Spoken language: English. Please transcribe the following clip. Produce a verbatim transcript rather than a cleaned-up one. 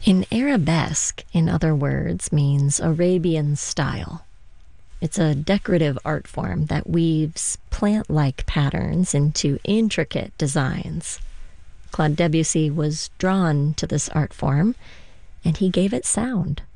In arabesque, in other words, means Arabian style. It's a decorative art form that weaves plant-like patterns into intricate designs. Claude Debussy was drawn to this art form, and he gave it sound.